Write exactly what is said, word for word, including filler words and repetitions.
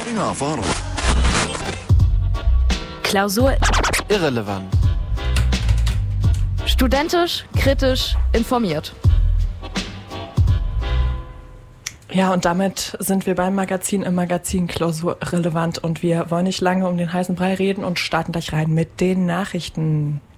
Ja, Fahrer. Klausur Irrelevant. studentisch, kritisch, informiert. Ja, und damit sind wir beim Magazin im Magazin Klausur relevant und wir wollen nicht lange um den heißen Brei reden und starten gleich rein mit den Nachrichten.